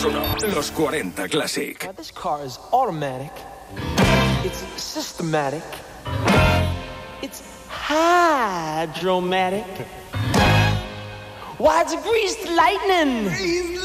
1. Los 40 Classic. Now, this car is automatic. It's systematic. It's hydromatic. Why, it's greased lightning.